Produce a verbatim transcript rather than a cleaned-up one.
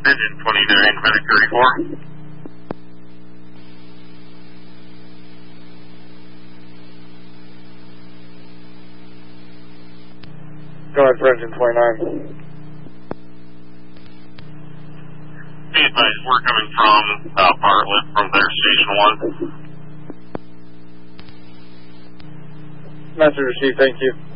Engine twenty-nine, Medic thirty-four. Go ahead for engine twenty-nine. Be advised, we're coming from uh, Bartlett from their station one. Message received, thank you.